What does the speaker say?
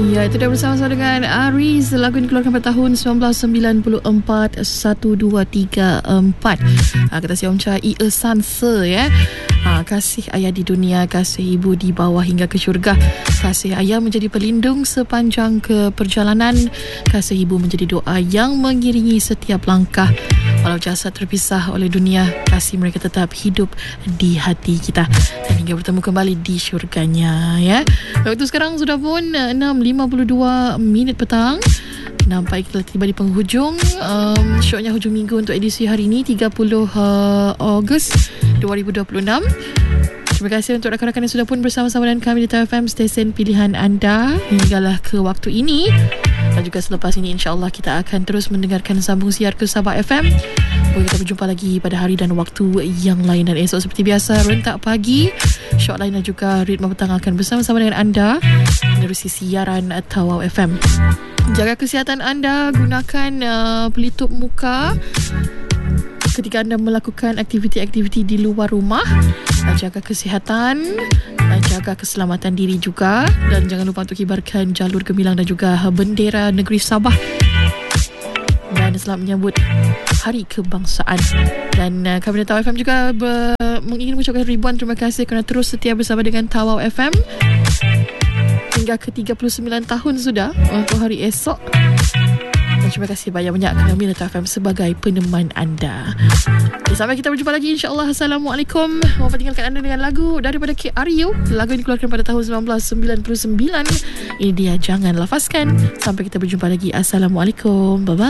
Ya, itu dah bersama-sama dengan Aris. Lagu ini dikeluarkan pada tahun 1994, 1, 2, 3, 4. Kata si Om Cha, Ia Sanse ya. Kasih ayah di dunia, kasih ibu di bawah hingga ke syurga. Kasih ayah menjadi pelindung sepanjang ke perjalanan. Kasih ibu menjadi doa yang mengiringi setiap langkah. Walau jasad terpisah oleh dunia, kasih mereka tetap hidup di hati kita. Dan hingga bertemu kembali di syurganya ya. Waktu sekarang sudah pun 6.52 minit petang. Nampak kita tiba di penghujung syoknya hujung minggu untuk edisi hari ini 30 Ogos 2026. Terima kasih untuk rakan-rakan yang sudah pun bersama-sama dengan kami di TFM, stesen pilihan anda hinggalah ke waktu ini. Dan juga selepas ini insya-Allah kita akan terus mendengarkan sambung siar ke Sabah FM. Kita berjumpa lagi pada hari dan waktu yang lain. Dan esok seperti biasa, rentak pagi, Syok lain dan juga Ritma Petang akan bersama-sama dengan anda menerusi siaran Tawau FM. Jaga kesihatan anda, gunakan pelitup muka ketika anda melakukan aktiviti-aktiviti di luar rumah. Jaga kesihatan, jaga keselamatan diri juga. Dan jangan lupa untuk kibarkan jalur gemilang dan juga bendera negeri Sabah. Dan selamat menyambut Hari Kebangsaan. Dan kami dari Tawau FM juga ingin mengucapkan ribuan terima kasih kerana terus setia bersama dengan Tawau FM hingga ke 39 tahun sudah untuk hari esok. Dan terima kasih banyak-banyak kerana memilih Tawau FM sebagai peneman anda. Sampai kita berjumpa lagi insya-Allah. Assalamualaikum. Mau tinggalkan anda dengan lagu daripada K. Aryo. Lagu ini dikeluarkan pada tahun 1999. Ini dia Jangan Lafazkan. Sampai kita berjumpa lagi. Assalamualaikum. Bye bye.